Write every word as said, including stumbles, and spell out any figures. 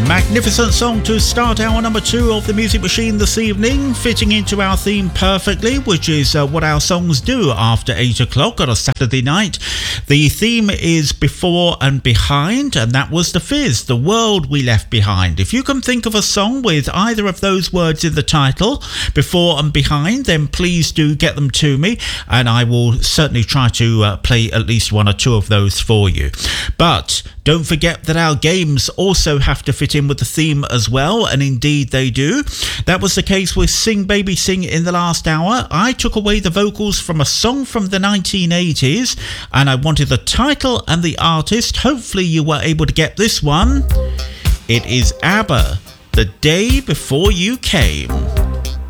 Magnificent song to start hour number two of the Music Machine this evening, fitting into our theme perfectly, which is uh, what our songs do after eight o'clock on a Saturday night. The theme is Before and Behind, and that was The Fizz, The World We Left Behind. If you can think of a song with either of those words in the title, Before and Behind, then please do get them to me, and I will certainly try to uh, play at least one or two of those for you. But don't forget that our games also have to fit in with the theme as well, and indeed they do. That was the case with Sing Baby Sing in the last hour. I took away the vocals from a song from the nineteen eighties, and I wanted the title and the artist. Hopefully you were able to get this one. It is ABBA, The Day Before You Came.